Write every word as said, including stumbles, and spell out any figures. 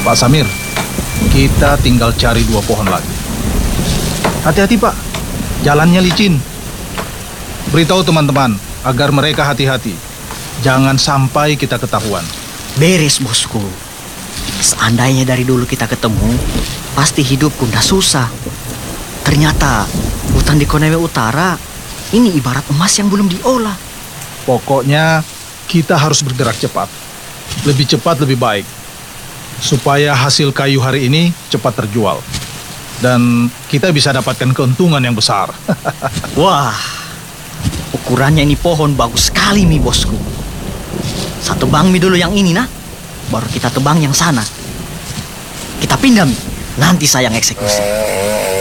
Pak Samir, kita tinggal cari dua pohon lagi. Hati-hati Pak, jalannya licin. Beritahu teman-teman agar mereka hati-hati. Jangan sampai kita ketahuan. Beres bosku. Seandainya dari dulu kita ketemu, pasti hidupku ndak susah. Ternyata hutan di Konewe Utara ini ibarat emas yang belum diolah. Pokoknya kita harus bergerak cepat. Lebih cepat lebih baik. Supaya hasil kayu hari ini cepat terjual. Dan kita bisa dapatkan keuntungan yang besar. Wah, ukurannya ini pohon bagus sekali mi bosku. Satu tebang mi dulu yang ini nah, baru kita tebang yang sana. Kita pindah mi, nanti saya yang eksekusi.